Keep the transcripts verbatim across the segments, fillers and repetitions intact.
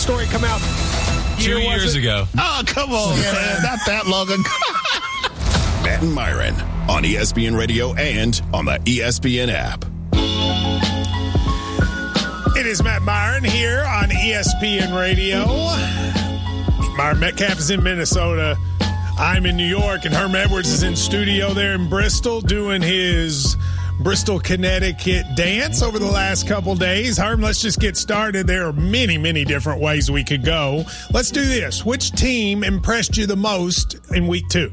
story come out two year, years ago. Oh, come on, man. Not that long ago. Matt and Myron on E S P N Radio and on the E S P N app. It is Matt Myron here on E S P N Radio. Myron Metcalf is in Minnesota. I'm in New York, and Herm Edwards is in studio there in Bristol doing his Bristol, Connecticut dance over the last couple days. Herm, let's just get started. There are many, many different ways we could go. Let's do this. Which team impressed you the most in week two?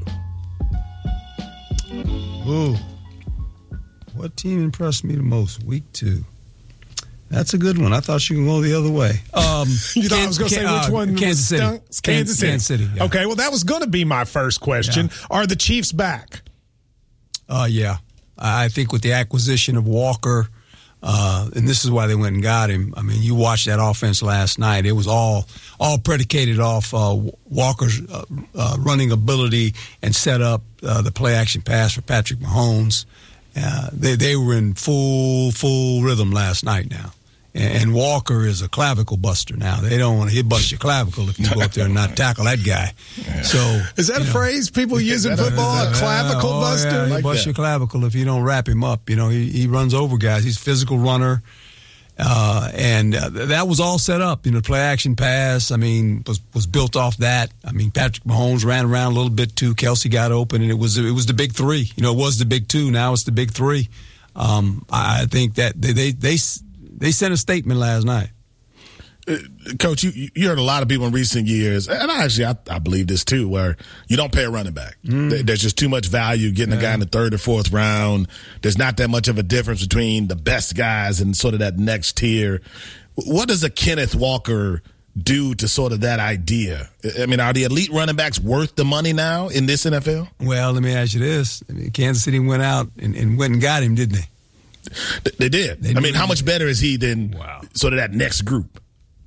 Ooh. What team impressed me the most? Week two. That's a good one. I thought you could go the other way. Um, you thought Kansas, I was going to say uh, which one? Kansas City. Kansas, Kansas City. Kansas City. Yeah. Okay, well, that was going to be my first question. Yeah. Are the Chiefs back? Uh, yeah. I think with the acquisition of Walker, uh, and this is why they went and got him. I mean, you watched that offense last night. It was all all predicated off uh, Walker's uh, uh, running ability and set up uh, the play-action pass for Patrick Mahomes. Uh, they they were in full full rhythm last night now. And Walker is a clavicle buster now. They don't want to hit bust your clavicle if you go up there and not tackle that guy. So is that a know, phrase people use in football? A, a clavicle uh, oh, buster? Yeah, he like bust that. your clavicle if you don't wrap him up. You know, he, he runs over guys. He's a physical runner, uh, and uh, that was all set up. You know, play action pass. I mean, was was built off that. I mean, Patrick Mahomes ran around a little bit too. Kelsey got open, and it was it was the big three. You know, it was the big two. Now it's the big three. Um, I think that they they. they They sent a statement last night. Uh, Coach, you, you heard a lot of people in recent years, and I actually I, I believe this too, where you don't pay a running back. Mm. There's just too much value getting yeah. a guy in the third or fourth round. There's not that much of a difference between the best guys and sort of that next tier. What does a Kenneth Walker do to sort of that idea? I mean, are the elite running backs worth the money now in this N F L? Well, let me ask you this. I mean, Kansas City went out and, and went and got him, didn't they? They did. They I mean, how much better is he than wow. sort of that next group?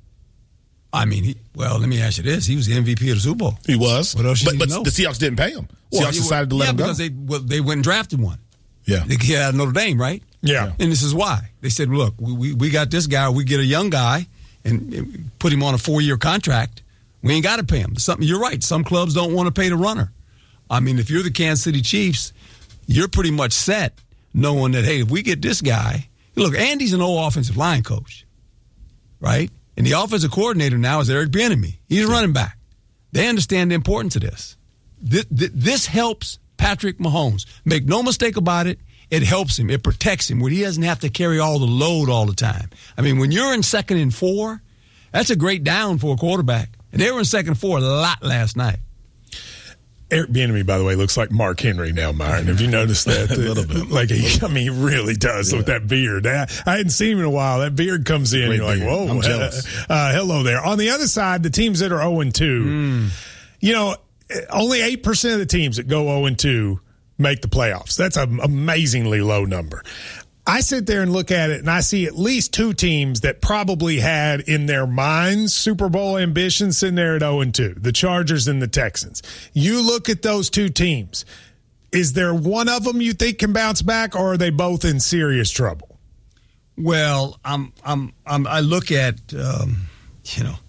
I mean, he, well, let me ask you this. He was the M V P of the Super Bowl. He was. What else But, but know? the Seahawks didn't pay him. Well, Seahawks decided to let yeah, him go. because they, well, they went and drafted one. Yeah. They get out of Notre Dame, right? Yeah. And this is why. They said, look, we, we, we got this guy. We get a young guy and, and put him on a four-year contract. We ain't got to pay him. Something, you're right. Some clubs don't want to pay the runner. I mean, if you're the Kansas City Chiefs, you're pretty much set knowing that, hey, if we get this guy, look, Andy's an old offensive line coach, right? And the offensive coordinator now is Eric Bieniemy. He's a running back. They understand the importance of this. This, this helps Patrick Mahomes. Make no mistake about it, it helps him. It protects him where he doesn't have to carry all the load all the time. I mean, when you're in second and four, that's a great down for a quarterback. And they were in second and four a lot last night. Eric Bieniemy, by the way, looks like Mark Henry now, Myron. Have you noticed that? a little bit. Like, he, I mean, he really does yeah. with that beard. I, I hadn't seen him in a while. That beard comes in, Great and you're beard. like, whoa. I'm jealous. Uh, hello there. On the other side, the teams that are oh and two, mm. you know, only eight percent of the teams that go oh and two make the playoffs. That's an amazingly low number. I sit there and look at it, and I see at least two teams that probably had in their minds Super Bowl ambitions sitting there at oh and two, the Chargers and the Texans. You look at those two teams. Is there one of them you think can bounce back, or are they both in serious trouble? Well, I'm, I'm, I'm, I look at, um, you know,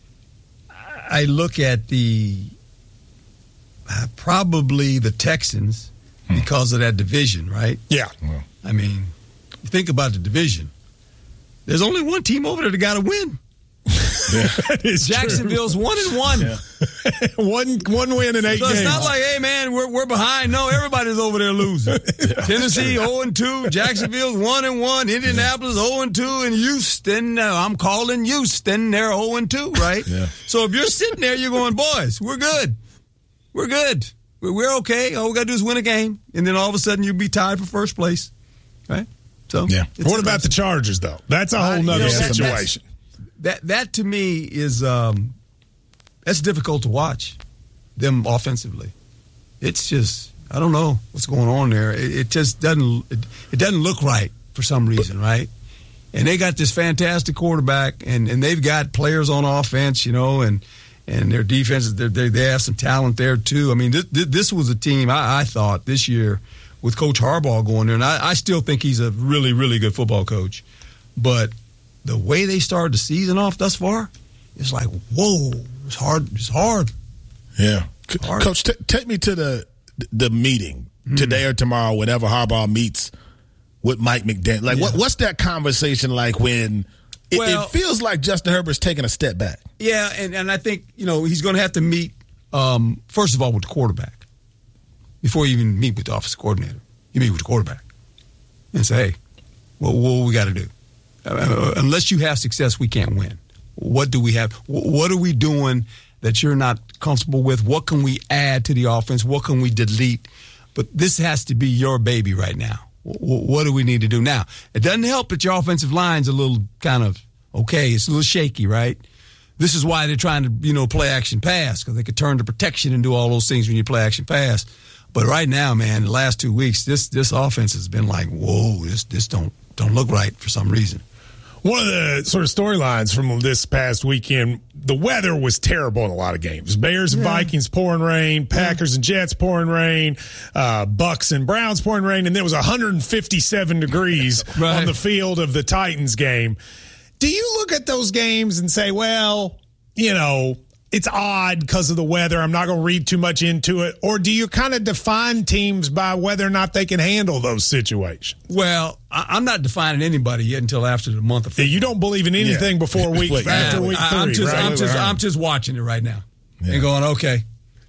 I look at the uh, probably the Texans hmm. because of that division, right? Yeah. Well. I mean, think about the division. There's only one team over there that got to win. Yeah. Jacksonville's true. one and one. Yeah. one one win in eight so games. It's not like, hey man, we're we're behind. No, everybody's over there losing. Yeah. Tennessee oh and two, Jacksonville's one and one, Indianapolis oh and two, and Houston. Uh, I'm calling Houston. They're oh and two, right? Yeah. So if you're sitting there, you're going, boys, we're good, we're good, we're, we're okay. All we got to do is win a game, and then all of a sudden you'll be tied for first place, right? So yeah. What about the Chargers though? That's a whole nother you know, situation. That that to me is um, that's difficult to watch them offensively. It's just I don't know what's going on there. It, it just doesn't it, it doesn't look right for some reason, right? And they got this fantastic quarterback, and, and they've got players on offense, you know, and and their defense they they have some talent there too. I mean, this, this was a team I, I thought this year with Coach Harbaugh going there, and I, I still think he's a really really good football coach, but the way they started the season off thus far, it's like, whoa, it's hard. It's hard. Yeah. Hard. Coach, t- take me to the the meeting mm-hmm. today or tomorrow, whenever Harbaugh meets with Mike McDaniel. Like, yeah. what, what's that conversation like when it, well, it feels like Justin Herbert's taking a step back? Yeah, and, and I think, you know, he's going to have to meet, um, first of all, with the quarterback before you even meet with the offensive coordinator. You meet with the quarterback and say, hey, well, what we got to do? Uh, unless you have success, we can't win. What do we have? What are we doing that you're not comfortable with? What can we add to the offense? What can we delete? But this has to be your baby right now. What do we need to do now? It doesn't help that your offensive line's a little kind of, okay, it's a little shaky, right? This is why they're trying to, you know, play action pass, because they could turn to protection and do all those things when you play action pass. But right now, man, the last two weeks, this this offense has been like, whoa, this this don't don't look right for some reason. One of the sort of storylines from this past weekend, the weather was terrible in a lot of games. Bears and yeah. Vikings pouring rain, Packers yeah. and Jets pouring rain, uh, Bucks and Browns pouring rain, and there was one hundred fifty-seven degrees right. on the field of the Titans game. Do you look at those games and say, well, you know, it's odd because of the weather, I'm not going to read too much into it? Or do you kind of define teams by whether or not they can handle those situations? Well, I'm not defining anybody yet until after the month of football. Yeah, you don't believe in anything yeah. before week Wait, after yeah. week three, I'm just, right? I'm just, I'm just watching it right now yeah. and going, okay.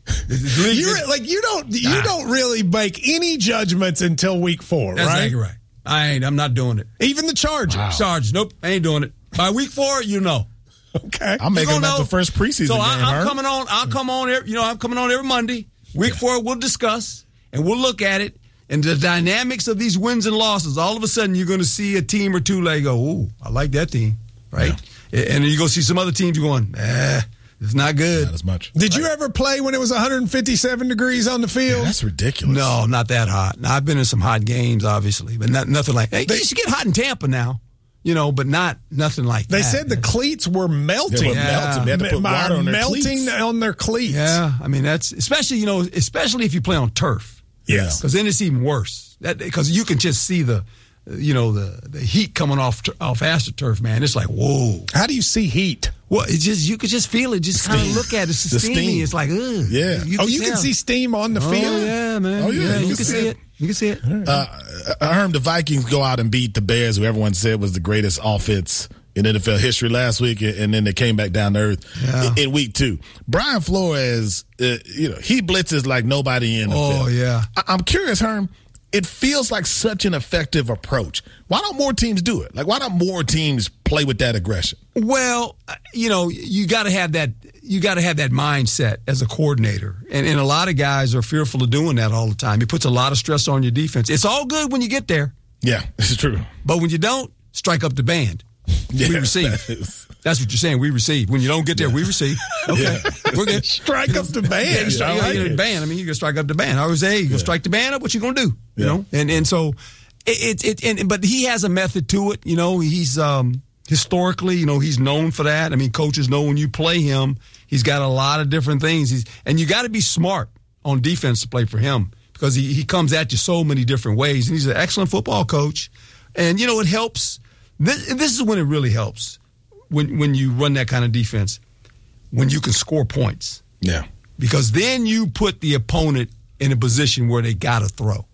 You're like you don't you nah. don't really make any judgments until week four, That's right? That's exactly right. I ain't. I'm not doing it. Even the Chargers. Wow. Chargers. Nope. I ain't doing it. By week four, you know. Okay. I'm making them at the first preseason so game. I, I'm Herb. coming on. I'll come on. Every, you know, I'm coming on every Monday. Week yeah. four, we'll discuss and we'll look at it and the dynamics of these wins and losses. All of a sudden, you're going to see a team or two like go, "Ooh, I like that team," right? Yeah. And then you go see some other teams going, "Eh, it's not good." Not as much. Did right. you ever play when it was one hundred fifty-seven degrees on the field? Yeah, that's ridiculous. No, not that hot. Now, I've been in some hot games, obviously, but not, nothing like. Hey, they used to get hot in Tampa now. You know, but not nothing like they that. They said the cleats were melting. They were yeah. melting. They had to put water on their melting cleats. on their cleats. Yeah, I mean that's especially you know especially if you play on turf. Yes, because then it's even worse. That because you can just see the, you know the the heat coming off off AstroTurf, man. It's like whoa. How do you see heat? Well, it just you could just feel it. Just kind of look at it. It's the steamy. Steam. It's like ugh. Yeah. You, you oh, you tell. can see steam on the oh, field. Yeah, man. Oh yeah, yeah you, you can, can see it. it. You can see it. Right. Uh, I heard the Vikings go out and beat the Bears, who everyone said was the greatest offense in N F L history last week, and then they came back down to earth yeah. in, in week two. Brian Flores, uh, you know, he blitzes like nobody in the Oh, field. yeah. I- I'm curious, Herm, it feels like such an effective approach. Why don't more teams do it? Like, why don't more teams play with that aggression? Well, you know, you got to have that. You got to have that mindset as a coordinator, and and a lot of guys are fearful of doing that all the time. It puts a lot of stress on your defense. It's all good when you get there. Yeah, it's true. But when you don't, strike up the band. Yeah, we receive. That is. That's what you're saying. We receive. When you don't get there, yeah. we receive. Okay, yeah. We're good. Strike up the band. Yeah, strike, I like you know, band. I mean, you can strike up the band. I always say, you can yeah. strike the band up. What you gonna do? You yeah. know, and and so it it, it and but he has a method to it. You know, he's um historically, you know, he's known for that. I mean, coaches know when you play him, he's got a lot of different things. He's and you got to be smart on defense to play for him because he he comes at you so many different ways, and he's an excellent football coach. And you know, it helps. This, this is when it really helps when when you run that kind of defense, when you can score points. Yeah. Because then you put the opponent in a position where they got to throw.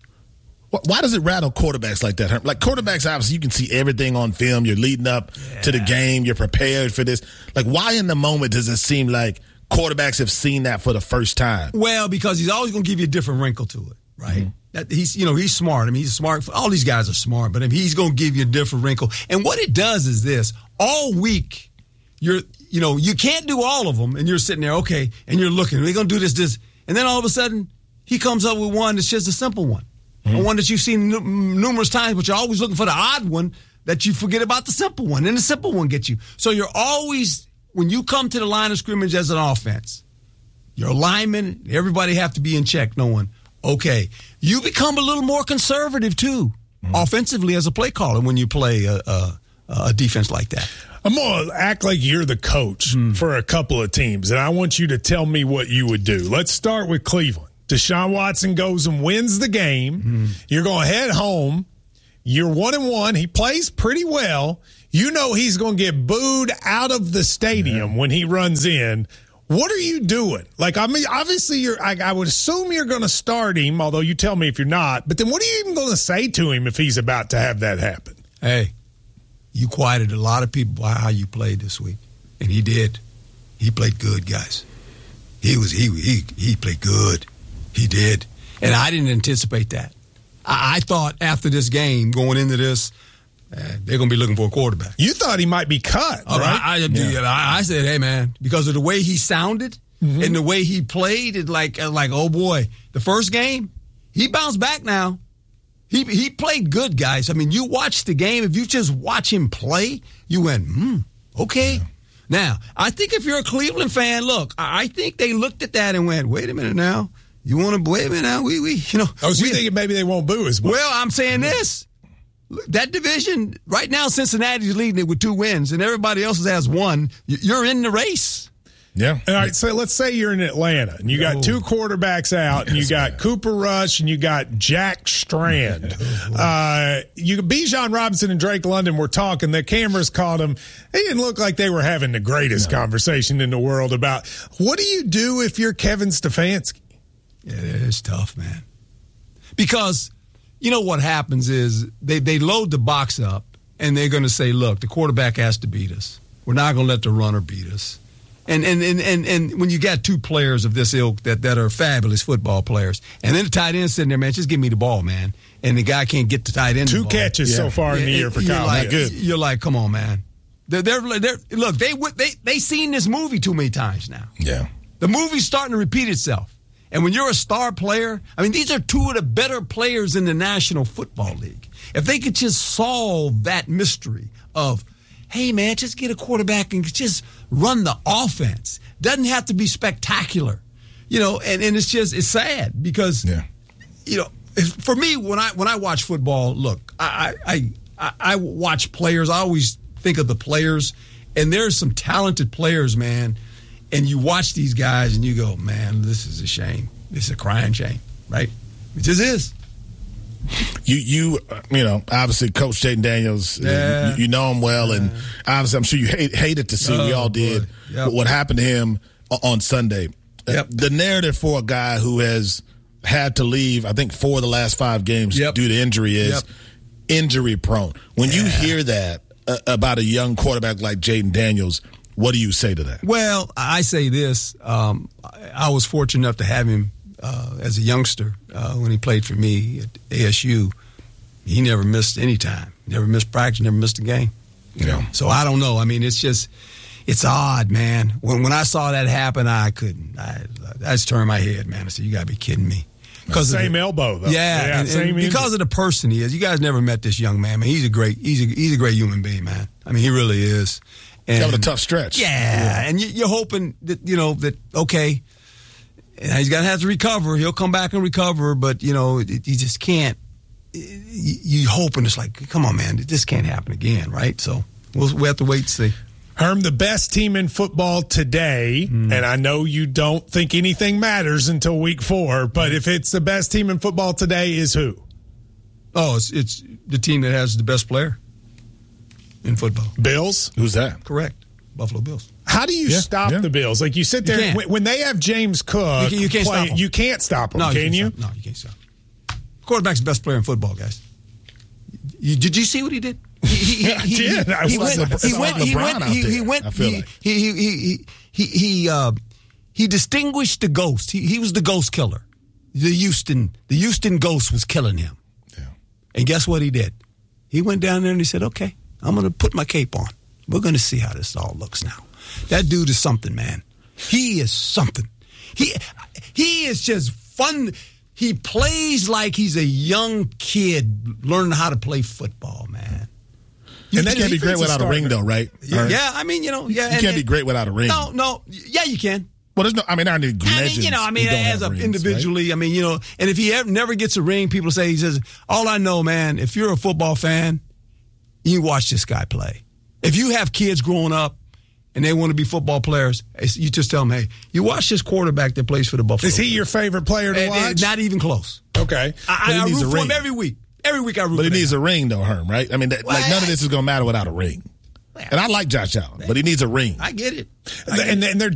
Why does it rattle quarterbacks like that? Like quarterbacks, obviously, you can see everything on film. You're leading up yeah. to the game. You're prepared for this. Like, why in the moment does it seem like quarterbacks have seen that for the first time? Well, because he's always going to give you a different wrinkle to it, right? Mm-hmm. That he's, you know, he's smart. I mean, he's smart. All these guys are smart, but I mean, he's going to give you a different wrinkle. And what it does is this: all week, you're, you know, you can't do all of them, and you're sitting there, okay, and you're looking. We're going to do this, this, and then all of a sudden, he comes up with one that's just a simple one, mm-hmm. a one that you've seen n- numerous times, but you're always looking for the odd one that you forget about the simple one, and the simple one gets you. So you're always, when you come to the line of scrimmage as an offense, your linemen, everybody have to be in check, knowing. Okay, you become a little more conservative, too, mm-hmm. offensively as a play caller when you play a, a, a defense like that. I'm going to act like you're the coach mm. for a couple of teams, and I want you to tell me what you would do. Let's start with Cleveland. Deshaun Watson goes and wins the game. Mm. You're going to head home. You're one and one. He plays pretty well. You know he's going to get booed out of the stadium yeah. when he runs in. What are you doing? Like, I mean, obviously, you're. I, I would assume you're going to start him, although you tell me if you're not. But then what are you even going to say to him if he's about to have that happen? Hey, you quieted a lot of people by how you played this week, and he did. He played good, guys. He was he he he played good. He did, and I didn't anticipate that. I, I thought after this game, going into this, uh, they're going to be looking for a quarterback. You thought he might be cut, oh, right? I, I, yeah. I, I said, hey man, because of the way he sounded mm-hmm. and the way he played, it like like oh boy, the first game he bounced back now. He he played good, guys. I mean, you watch the game. If you just watch him play, you went, hmm, okay. Yeah. Now, I think if you're a Cleveland fan, look, I think they looked at that and went, wait a minute now. You want to wait a minute now? We, we, you know. Oh, so we, you thinking maybe they won't boo as much? Well, I'm saying this. That division, right now, Cincinnati's leading it with two wins, and everybody else has one. You're in the race. Yeah. All right, so let's say you're in Atlanta, and you got oh. two quarterbacks out, and you got man. Cooper Rush, and you got Jack Strand. uh, you Bijan Robinson and Drake London were talking. The cameras caught them. They didn't look like they were having the greatest no. conversation in the world about what do you do if you're Kevin Stefanski? Yeah, it's tough, man. Because you know what happens is they, they load the box up, and they're going to say, look, the quarterback has to beat us. We're not going to let the runner beat us. And and, and and and when you got two players of this ilk that, that are fabulous football players, and then the tight end sitting there, man, just give me the ball, man. And the guy can't get the tight end. Two the catches yeah. so far in the yeah, year for you're Kyle. Like, good. You're like, come on, man. They're, they're, they're, look, they they they seen this movie too many times now. Yeah, the movie's starting to repeat itself. And when you're a star player, I mean, these are two of the better players in the National Football League. If they could just solve that mystery of, hey, man, just get a quarterback and just run the offense. Doesn't have to be spectacular. You know, and, and it's just, it's sad because, yeah. you know, for me, when I when I watch football, look, I, I, I, I watch players. I always think of the players, and there's some talented players, man. And you watch these guys and you go, man, this is a shame. This is a crying shame, right? It just is. You, you, you know, obviously, Coach Jayden Daniels, yeah. you, you know him well, and obviously, I'm sure you hate, hated to see. Oh, we all did yep. what happened to him on Sunday. Yep. The narrative for a guy who has had to leave, I think, four of the last five games yep. due to injury is yep. injury prone. When yeah. you hear that uh, about a young quarterback like Jayden Daniels, what do you say to that? Well, I say this. Um, I was fortunate enough to have him uh, as a youngster uh, when he played for me at A S U. He never missed any time. Never missed practice, never missed a game. You yeah. know? So I don't know. I mean, it's just, it's odd, man. When when I saw that happen, I couldn't. I, I just turned my head, man. I said, you got to be kidding me. Same the, elbow, though. Yeah, yeah and, and because of the person he is. You guys never met this young man, man. He's a great, he's a, he's a great human being, man. I mean, he really is. And, having a tough stretch. Yeah, yeah. and you, you're hoping that, you know, that, okay, he's going to have to recover. He'll come back and recover, but, you know, you just can't. You're hoping it's like, come on, man, this can't happen again, right? So we'll, we'll have to wait and see. Herm, the best team in football today, mm. and I know you don't think anything matters until week four, but if it's the best team in football today, is who? Oh, it's, it's the team that has the best player in football. Bills? Who's that? Correct. Buffalo Bills. How do you yeah, stop yeah. the Bills? Like you sit there, you when, when they have James Cook, you, you can't play, stop them. You can't stop them, no, can you? you? No, you can't stop them. Quarterback's the best player in football, guys. You, did you see what he did? He, he, he, he, I did. I he, went, went, he went. He went. He, he went. He, like. he he he he he uh, he distinguished the ghost. He he was the ghost killer. The Houston the Houston ghost was killing him. Yeah. And guess what he did? He went down there and he said, "Okay, I'm going to put my cape on. We're going to see how this all looks now." That dude is something, man. He is something. He he is just fun. He plays like he's a young kid learning how to play football, man. You and that can't be great without a ring, though, right? Yeah, right. yeah, I mean, you know, yeah. You can't and, be great without a ring. No, no, yeah, you can. Well, there's no. I mean, there aren't any legends. I mean, you know, I mean, as a rings, individually, right? I mean, you know, and if he ever, never gets a ring, people say he says, "All I know, man, if you're a football fan, you watch this guy play. If you have kids growing up and they want to be football players, you just tell them, hey, you watch this quarterback that plays for the Buffalo. Is he Bills. your favorite player to and, watch? And not even close. Okay, I, I, I root for him every week. Every week I root. But for he needs him. a ring, though, Herm. Right? I mean, that, like none of this is going to matter without a ring. And I like Josh Allen, but he needs a ring. I get it. I and, get and, it. and their